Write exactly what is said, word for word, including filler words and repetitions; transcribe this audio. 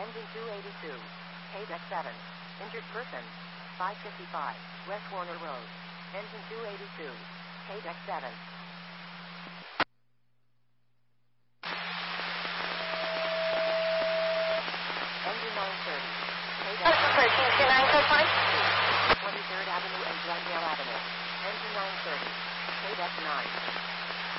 Engine two eighty-two. K deck seven. Injured person. five fifty-five. West Warner Road. Engine two eighty-two. K deck seven. Engine nine thirty. K deck seven.